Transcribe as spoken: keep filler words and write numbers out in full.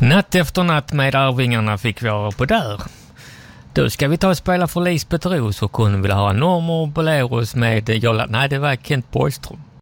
Natt efter natt med Arvingarna fick vi vara på där. Då ska vi ta och spela för Lisbeth Ros och hon vill ha Normer Boleros med Jolla. Nej, det var Kent Borgström.